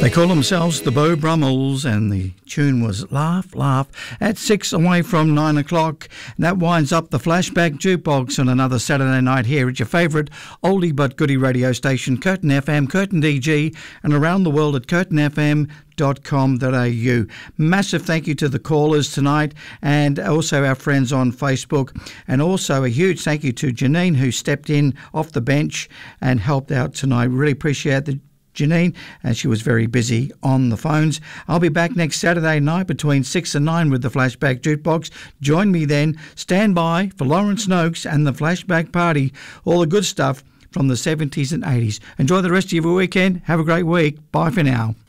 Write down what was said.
They call themselves the Beau Brummels, and the tune was Laugh, Laugh at 6 away from 9 o'clock. And that winds up the Flashback Jukebox on another Saturday night here at your favourite oldie but goodie radio station, Curtin FM, Curtin DG, and around the world at curtinfm.com.au. Massive thank you to the callers tonight and also our friends on Facebook, and also a huge thank you to Janine, who stepped in off the bench and helped out tonight. Really appreciate the Janine, and she was very busy on the phones. I'll be back next Saturday night between 6 and 9 with the Flashback Jukebox. Join me then. Stand by for Lawrence Noakes and the Flashback Party. All the good stuff from the 70s and 80s. Enjoy the rest of your weekend. Have a great week. Bye for now.